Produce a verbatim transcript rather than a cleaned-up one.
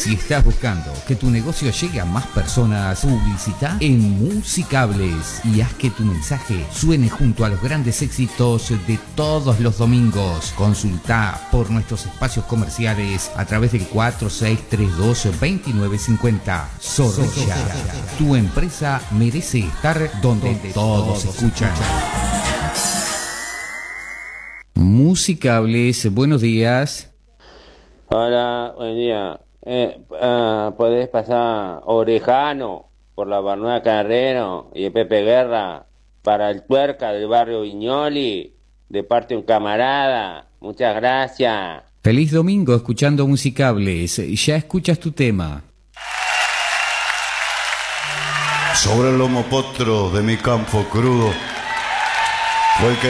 Si estás buscando que tu negocio llegue a más personas, publicita en Musicables y haz que tu mensaje suene junto a los grandes éxitos de todos los domingos. Consulta por nuestros espacios comerciales a través del cuatro seis tres dos, dos nueve cinco cero. Zorrilla, tu empresa merece estar donde todos escuchan. Musicables, buenos días. Hola, buen día. Eh, uh, ¿Podés pasar Orejano por la Barnuda Carrero y el Pepe Guerra para el Tuerca del barrio Viñoli de parte de un camarada? Muchas gracias. Feliz domingo escuchando Musicables. Ya escuchas tu tema. Sobre el lomo potro de mi campo crudo fue el que